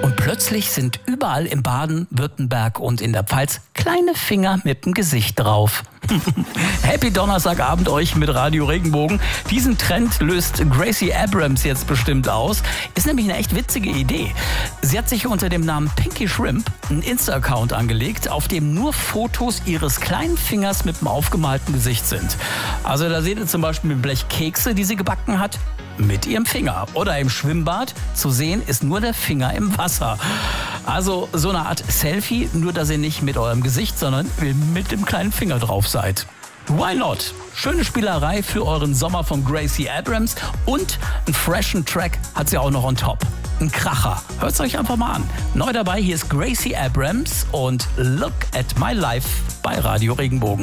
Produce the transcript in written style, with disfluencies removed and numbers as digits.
Und plötzlich sind überall in Baden-Württemberg und in der Pfalz kleine Finger mit dem Gesicht drauf. Happy Donnerstagabend euch mit Radio Regenbogen. Diesen Trend löst Gracie Abrams jetzt bestimmt aus. Ist nämlich eine echt witzige Idee. Sie hat sich unter dem Namen Pinky Shrimp einen Insta-Account angelegt, auf dem nur Fotos ihres kleinen Fingers mit dem aufgemalten Gesicht sind. Also da seht ihr zum Beispiel ein Blech Kekse, die sie gebacken hat, mit ihrem Finger. Oder im Schwimmbad zu sehen ist nur der Finger im Wasser. Also so eine Art Selfie, nur dass ihr nicht mit eurem Gesicht, sondern mit dem kleinen Finger drauf seid. Why not? Schöne Spielerei für euren Sommer von Gracie Abrams und einen freshen Track hat sie auch noch on top. Ein Kracher. Hört's euch einfach mal an. Neu dabei, hier ist Gracie Abrams und Look at My Life bei Radio Regenbogen.